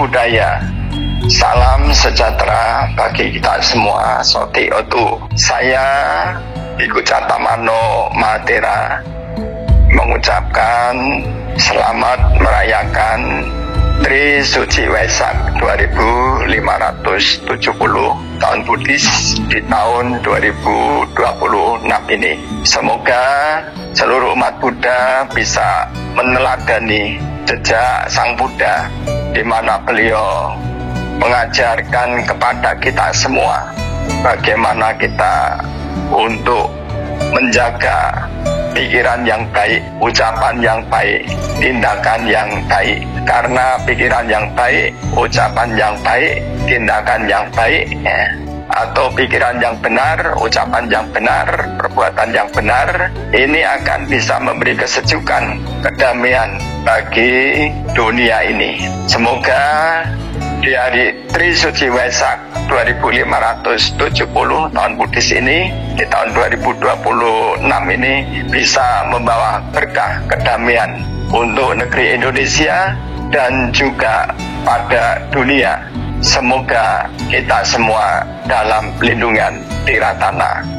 budaya. Salam sejahtera bagi kita semua. Soti Otu. Saya Iku Catamano Mahatera mengucapkan selamat merayakan Tri Suci Waisak 2570 tahun Buddhis di tahun 2026 ini. Semoga seluruh umat Buddha bisa meneladani jejak Sang Buddha, di mana beliau mengajarkan kepada kita semua bagaimana kita untuk menjaga pikiran yang baik, ucapan yang baik, tindakan yang baik. Karena pikiran yang baik, ucapan yang baik, tindakan yang baik, atau pikiran yang benar, ucapan yang benar, perbuatan yang benar, ini akan bisa memberi kesejukan, kedamaian bagi dunia ini. Semoga di hari Tri Suci Waisak 2570 tahun Buddhis ini, di tahun 2026 ini, bisa membawa berkah kedamaian untuk negeri Indonesia dan juga pada dunia. Semoga kita semua dalam lindungan Tiratana.